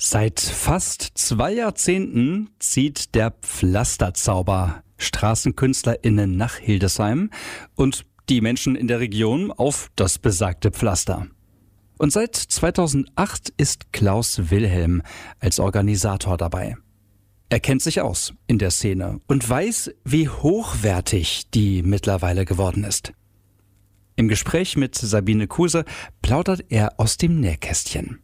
Seit fast 2 Jahrzehnten zieht der Pflasterzauber StraßenkünstlerInnen nach Hildesheim und die Menschen in der Region auf das besagte Pflaster. Und seit 2008 ist Klaus Wilhelm als Organisator dabei. Er kennt sich aus in der Szene und weiß, wie hochwertig die mittlerweile geworden ist. Im Gespräch mit Sabine Kuse plaudert er aus dem Nähkästchen.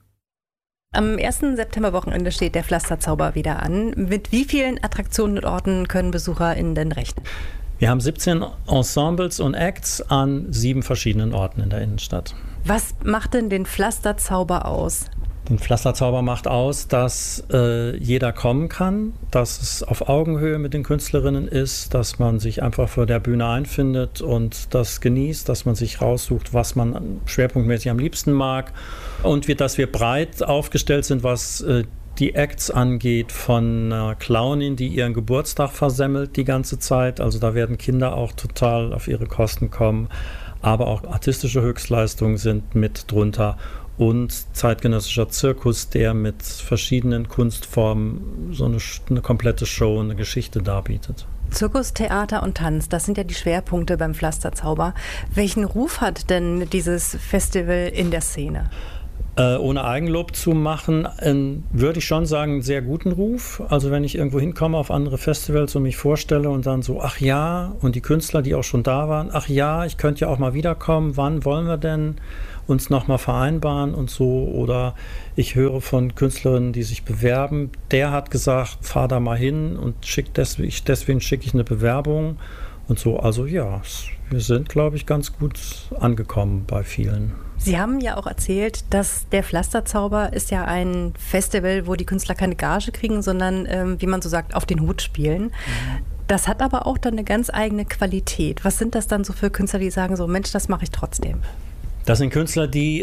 Am 1. Septemberwochenende steht der Pflasterzauber wieder an. Mit wie vielen Attraktionen und Orten können BesucherInnen denn rechnen? Wir haben 17 Ensembles und Acts an 7 verschiedenen Orten in der Innenstadt. Was macht denn den Pflasterzauber aus? Den Pflasterzauber macht aus, dass jeder kommen kann, dass es auf Augenhöhe mit den Künstlerinnen ist, dass man sich einfach vor der Bühne einfindet und das genießt, dass man sich raussucht, was man schwerpunktmäßig am liebsten mag und dass wir breit aufgestellt sind, was die Acts angeht, von einer Clownin, die ihren Geburtstag versemmelt die ganze Zeit. Also da werden Kinder auch total auf ihre Kosten kommen, aber auch artistische Höchstleistungen sind mit drunter. Und zeitgenössischer Zirkus, der mit verschiedenen Kunstformen so eine komplette Show, eine Geschichte darbietet. Zirkus, Theater und Tanz, das sind ja die Schwerpunkte beim Pflasterzauber. Welchen Ruf hat denn dieses Festival in der Szene? Ohne Eigenlob zu machen, würde ich schon sagen, einen sehr guten Ruf. Also wenn ich irgendwo hinkomme auf andere Festivals und mich vorstelle und dann so, ach ja, und die Künstler, die auch schon da waren, ach ja, ich könnte ja auch mal wiederkommen, wann wollen wir denn uns nochmal vereinbaren und so. Oder ich höre von Künstlerinnen, die sich bewerben, der hat gesagt, fahr da mal hin und deswegen schicke ich eine Bewerbung und so. Also ja, wir sind, glaube ich, ganz gut angekommen bei vielen. Sie haben ja auch erzählt, dass der Pflasterzauber ist ja ein Festival, wo die Künstler keine Gage kriegen, sondern, wie man so sagt, auf den Hut spielen. Das hat aber auch dann eine ganz eigene Qualität. Was sind das dann so für Künstler, die sagen so, Mensch, das mache ich trotzdem? Das sind Künstler, die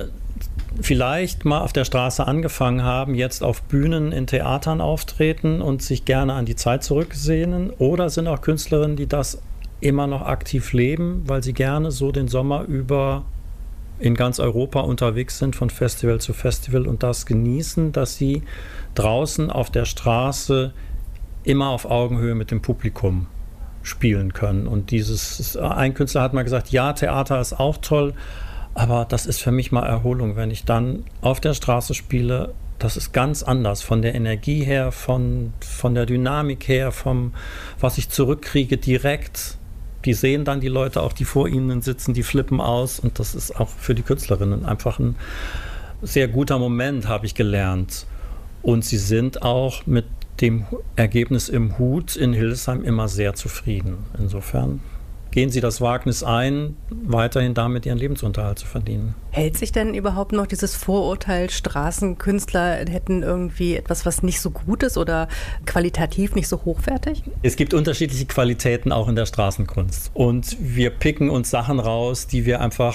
vielleicht mal auf der Straße angefangen haben, jetzt auf Bühnen in Theatern auftreten und sich gerne an die Zeit zurücksehnen. Oder sind auch Künstlerinnen, die das immer noch aktiv leben, weil sie gerne so den Sommer über in ganz Europa unterwegs sind, von Festival zu Festival und das genießen, dass sie draußen auf der Straße immer auf Augenhöhe mit dem Publikum spielen können. Und ein Künstler hat mal gesagt, ja, Theater ist auch toll, aber das ist für mich mal Erholung, wenn ich dann auf der Straße spiele. Das ist ganz anders von der Energie her, von der Dynamik her, vom was ich zurückkriege direkt. Die sehen dann die Leute auch, die vor ihnen sitzen, die flippen aus. Und das ist auch für die Künstlerinnen einfach ein sehr guter Moment, habe ich gelernt. Und sie sind auch mit dem Ergebnis im Hut in Hildesheim immer sehr zufrieden. Insofern gehen sie das Wagnis ein, weiterhin damit ihren Lebensunterhalt zu verdienen. Hält sich denn überhaupt noch dieses Vorurteil, Straßenkünstler hätten irgendwie etwas, was nicht so gut ist oder qualitativ nicht so hochwertig? Es gibt unterschiedliche Qualitäten auch in der Straßenkunst. Und wir picken uns Sachen raus, die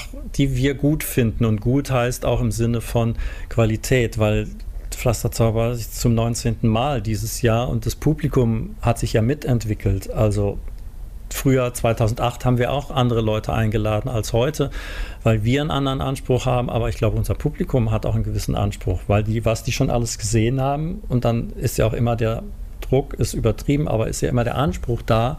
wir gut finden. Und gut heißt auch im Sinne von Qualität, weil Pflasterzauber ist zum 19. Mal dieses Jahr und das Publikum hat sich ja mitentwickelt. Also früher, 2008, haben wir auch andere Leute eingeladen als heute, weil wir einen anderen Anspruch haben. Aber ich glaube, unser Publikum hat auch einen gewissen Anspruch, weil was die schon alles gesehen haben. Und dann ist ja auch immer der Druck, ist übertrieben, aber ist ja immer der Anspruch da,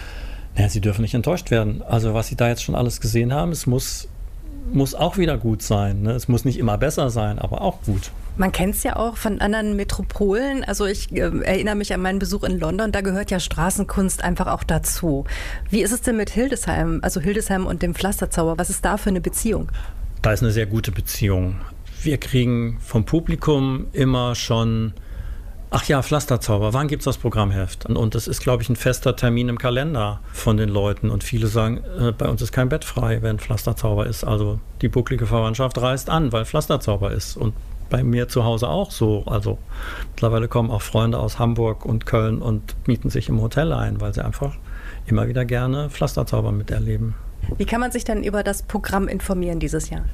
sie dürfen nicht enttäuscht werden. Also was sie da jetzt schon alles gesehen haben, es muss auch wieder gut sein. Ne? Es muss nicht immer besser sein, aber auch gut. Man kennt es ja auch von anderen Metropolen. Also ich erinnere mich an meinen Besuch in London, da gehört ja Straßenkunst einfach auch dazu. Wie ist es denn mit Hildesheim, also Hildesheim und dem Pflasterzauber? Was ist da für eine Beziehung? Da ist eine sehr gute Beziehung. Wir kriegen vom Publikum immer schon, ach ja, Pflasterzauber, wann gibt es das Programmheft? Und das ist, glaube ich, ein fester Termin im Kalender von den Leuten. Und viele sagen, bei uns ist kein Bett frei, wenn Pflasterzauber ist. Also die bucklige Verwandtschaft reist an, weil Pflasterzauber ist. Und bei mir zu Hause auch so. Also mittlerweile kommen auch Freunde aus Hamburg und Köln und mieten sich im Hotel ein, weil sie einfach immer wieder gerne Pflasterzauber miterleben. Wie kann man sich denn über das Programm informieren dieses Jahr?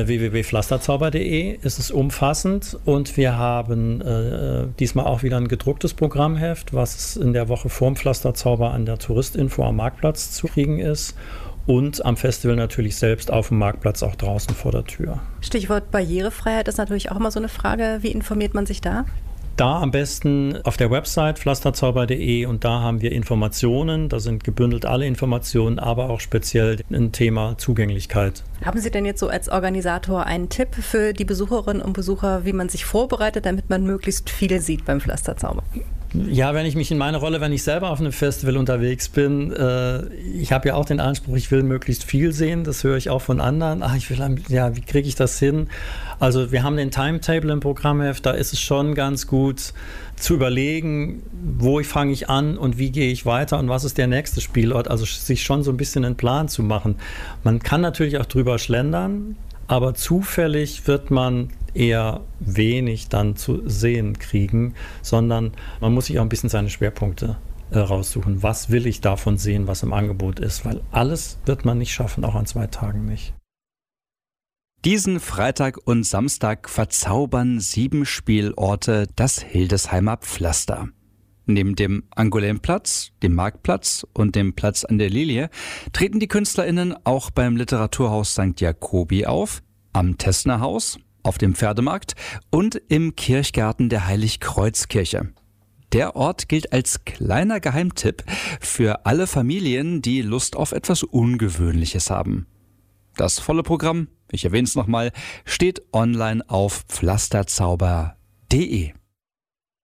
www.pflasterzauber.de ist es umfassend und wir haben diesmal auch wieder ein gedrucktes Programmheft, was in der Woche vorm Pflasterzauber an der Touristinfo am Marktplatz zu kriegen ist. und am Festival natürlich selbst auf dem Marktplatz auch draußen vor der Tür. Stichwort Barrierefreiheit ist natürlich auch immer so eine Frage. Wie informiert man sich da? Da am besten auf der Website pflasterzauber.de und da haben wir Informationen, da sind gebündelt alle Informationen, aber auch speziell ein Thema Zugänglichkeit. Haben Sie denn jetzt so als Organisator einen Tipp für die Besucherinnen und Besucher, wie man sich vorbereitet, damit man möglichst viel sieht beim Pflasterzauber? Ja, wenn ich mich in meine Rolle, wenn ich selber auf einem Festival unterwegs bin, ich habe ja auch den Anspruch, ich will möglichst viel sehen, das höre ich auch von anderen. Wie kriege ich das hin? Also wir haben den Timetable im Programmheft, da ist es schon ganz gut zu überlegen, wo fange ich an und wie gehe ich weiter und was ist der nächste Spielort, also sich schon so ein bisschen einen Plan zu machen. Man kann natürlich auch drüber schlendern, aber zufällig wird man eher wenig dann zu sehen kriegen, sondern man muss sich auch ein bisschen seine Schwerpunkte raussuchen. Was will ich davon sehen, was im Angebot ist? Weil alles wird man nicht schaffen, auch an 2 Tagen nicht. Diesen Freitag und Samstag verzaubern 7 Spielorte das Hildesheimer Pflaster. Neben dem Angoulême-Platz, dem Marktplatz und dem Platz an der Lilie treten die KünstlerInnen auch beim Literaturhaus St. Jakobi auf, am Tessner Haus, auf dem Pferdemarkt und im Kirchgarten der Heiligkreuzkirche. Der Ort gilt als kleiner Geheimtipp für alle Familien, die Lust auf etwas Ungewöhnliches haben. Das volle Programm, ich erwähne es nochmal, steht online auf pflasterzauber.de.